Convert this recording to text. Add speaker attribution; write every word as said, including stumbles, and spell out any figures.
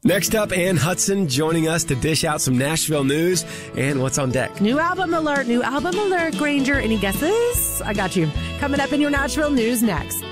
Speaker 1: Next up, Ann Hudson joining us to dish out some Nashville news and what's on deck.
Speaker 2: New album alert, new album alert, Granger. Any guesses? I got you. Coming up in your Nashville news next.